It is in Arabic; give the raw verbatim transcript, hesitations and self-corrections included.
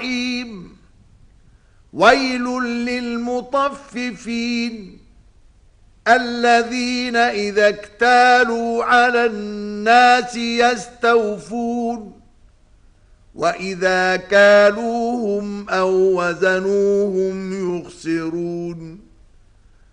الجحيم ويل للمطففين الذين إذا اكتالوا على الناس يستوفون وإذا كالوهم أو وزنوهم يخسرون